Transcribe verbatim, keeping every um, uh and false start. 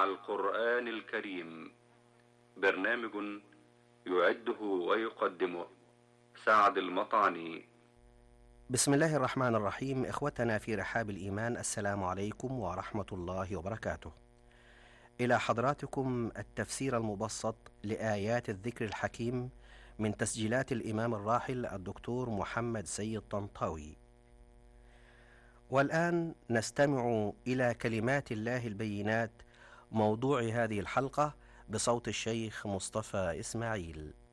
القرآن الكريم. برنامج يعده ويقدمه سعد المطعني. بسم الله الرحمن الرحيم. إخوتنا في رحاب الإيمان، السلام عليكم ورحمة الله وبركاته. إلى حضراتكم التفسير المبسط لآيات الذكر الحكيم من تسجيلات الإمام الراحل الدكتور محمد سيد طنطاوي. والآن نستمع إلى كلمات الله البينات، موضوع هذه الحلقة بصوت الشيخ مصطفى إسماعيل.